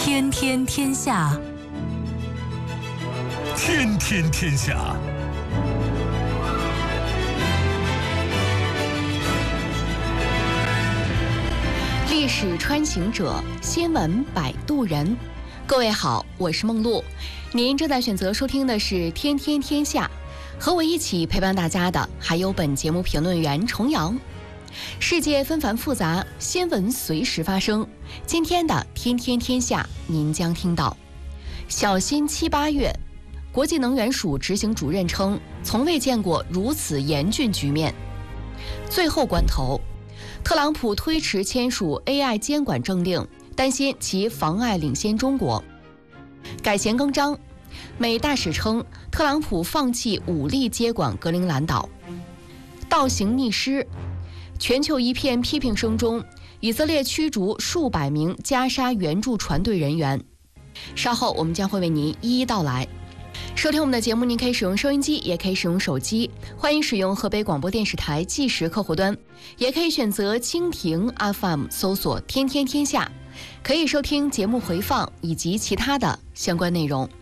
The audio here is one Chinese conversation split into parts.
天天天下， 天天天下。 历史穿行者，新闻摆渡人。各位好，我是梦露，您正在选择收听的是天天天下，和我一起陪伴大家的还有本节目评论员重阳。世界纷繁复杂，新闻随时发生。今天的天天天下，您将听到：小心7、8月，国际能源署执行主任称，从未见过如此严峻局面。最后关头，特朗普推迟签署 AI 监管政令，担心其妨碍领先中国。改弦更张，美大使称特朗普放弃武力接管格陵兰岛。倒行逆施，全球一片批评声中，以色列驱逐数百名加沙援助船队人员。稍后我们将会为您一一道来。收听我们的节目，您可以使用收音机，也可以使用手机，欢迎使用河北广播电视台即时客户端，也可以选择蜻蜓 FM 搜索天天天下，可以收听节目回放以及其他的相关内容。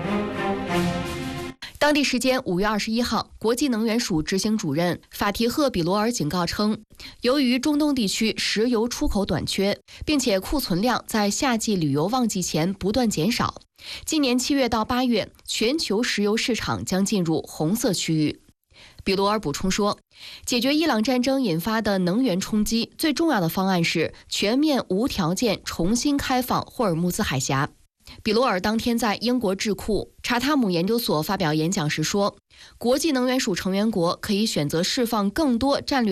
当地时间5月21号，国际能源署执行主任法提赫·比罗尔警告称，由于中东地区石油出口短缺，并且库存量在夏季旅游旺季前不断减少，今年7月到8月，全球石油市场将进入红色区域。比罗尔补充说，解决伊朗战争引发的能源冲击，最重要的方案是全面无条件重新开放霍尔木兹海峡。比罗尔当天在英国智库查塔姆研究所发表演讲时说，国际能源署成员国可以选择释放更多战略